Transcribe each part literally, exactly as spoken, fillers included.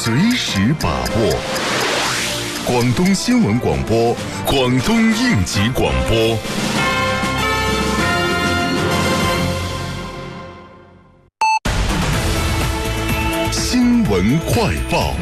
随时把握。广东新闻广播，广东应急广播。新闻快报。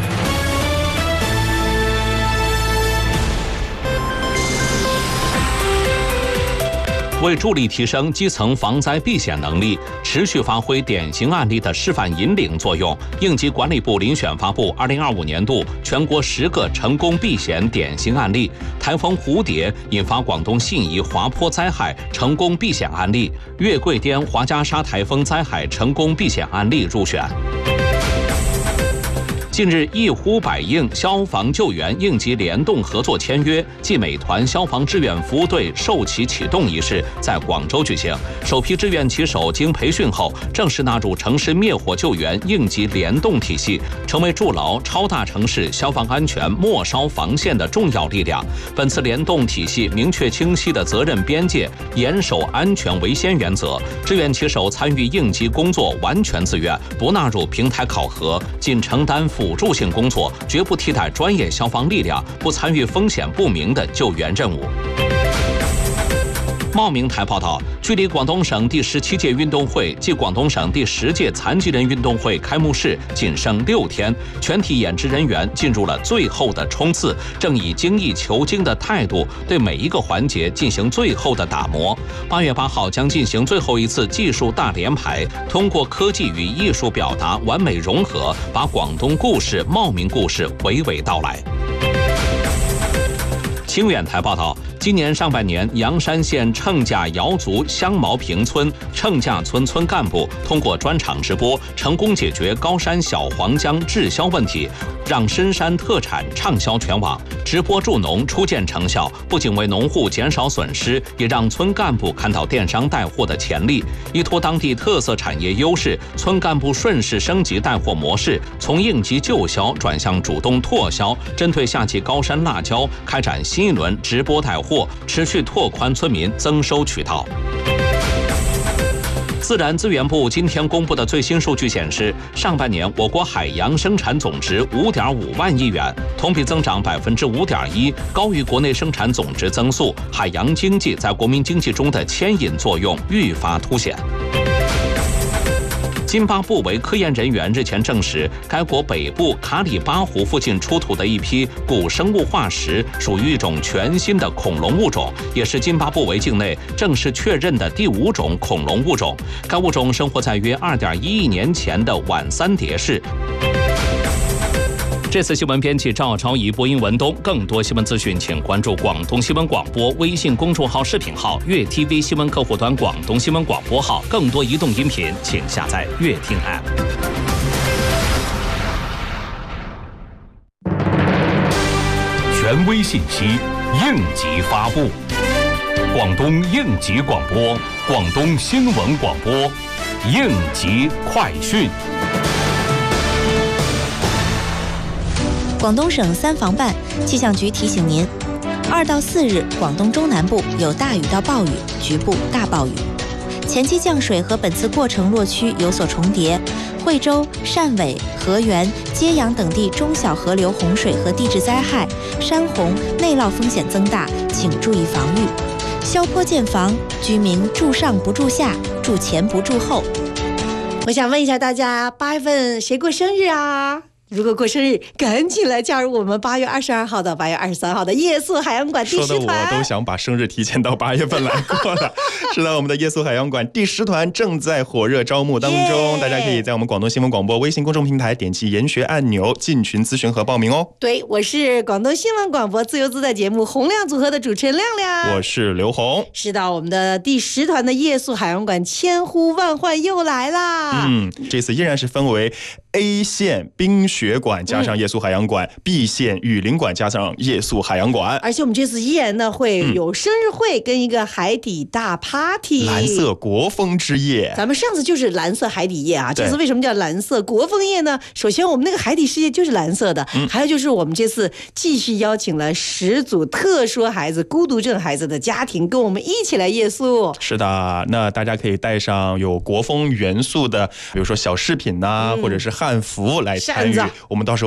为助力提升基层防灾避险能力，持续发挥典型案例的示范引领作用，应急管理部遴选发布二零二五年度全国十个成功避险典型案例。台风蝴蝶引发广东信宜滑坡灾害成功避险案例，月桂巅华加沙台风灾害成功避险案例入选。近日，一呼百应消防救援应急联动合作签约暨美团消防志愿服务队授旗启动仪式在广州举行。首批志愿骑手经培训后，正式纳入城市灭火救援应急联动体系，成为筑牢超大城市消防安全末梢防线的重要力量。本次联动体系明确清晰的责任边界，严守安全为先原则。志愿骑手参与应急工作完全自愿，不纳入平台考核，仅承担辅助性工作，绝不替代专业消防力量，不参与风险不明的救援任务。茂名台报道，距离广东省第十七届运动会暨广东省第十届残疾人运动会开幕式仅剩六天，全体演职人员进入了最后的冲刺，正以精益求精的态度对每一个环节进行最后的打磨。八月八号将进行最后一次技术大联排，通过科技与艺术表达完美融合，把广东故事、茂名故事娓娓道来。清远台报道，今年上半年，阳山县称家瑶族香茅坪村称家村村干部通过专场直播，成功解决高山小黄姜滞销问题，让深山特产畅销全网。直播助农初见成效，不仅为农户减少损失，也让村干部看到电商带货的潜力。依托当地特色产业优势，村干部顺势升级带货模式，从应急救销转向主动拓销，针对夏季高山辣椒开展新一轮直播带货，持续拓宽村民增收渠道。自然资源部今天公布的最新数据显示，上半年我国海洋生产总值五点五万亿元，同比增长百分之五点一，高于国内生产总值增速。海洋经济在国民经济中的牵引作用愈发凸显。津巴布韦科研人员日前证实，该国北部卡里巴湖附近出土的一批古生物化石属于一种全新的恐龙物种，也是津巴布韦境内正式确认的第五种恐龙物种。该物种生活在约 二点一亿年前的晚三叠市。这次新闻编辑赵超仪，播音文东。更多新闻资讯，请关注广东新闻广播微信公众号、视频号、粤 T V 新闻客户端、广东新闻广播号。更多移动音频，请下载粤听 App。 权威信息，应急发布。广东应急广播，广东新闻广播，应急快讯。 广东省三防办气象局提醒您，二到四日广东中南部有大雨到暴雨，局部大暴雨。前期降水和本次过程落区有所重叠，惠州、汕尾、河源、揭阳等地中小河流洪水和地质灾害、山洪、内涝风险增大，请注意防御。消坡建防，居民住上不住下，住前不住后。 我想问一下大家，八月份谁过生日啊？如果过生日，赶紧来加入我们八月二十二号到八月二十三号的夜宿海洋馆第十团。 说的我都想把生日提前到八月份来过了。是的，我们的夜宿海洋馆第十团正在火热招募当中， yeah! 大家可以在我们广东新闻广播微信公众平台点击研学按钮进群咨询和报名哦。 对，我是广东新闻广播自由自在节目洪亮组合的主持人亮亮， 我是刘红。 是的，我们的第十团的夜宿海洋馆千呼万唤又来啦。 嗯，这次依然是分为 A 线冰雪馆加上夜宿海洋馆、嗯、B 线雨林馆加上夜宿海洋馆， 而且我们这次依然呢会有生日会跟一个海底大 party、嗯、 蓝色国风之夜。 咱们上次就是蓝色海底夜啊，这次为什么叫蓝色国风夜呢？首先我们那个海底世界就是蓝色的、嗯、还有就是我们这次继续邀请了十组特殊孩子孤独症孩子的家庭跟我们一起来夜宿。 是的，那大家可以带上有国风元素的比如说小饰品啊、嗯、或者是汉服来参与，我们到时候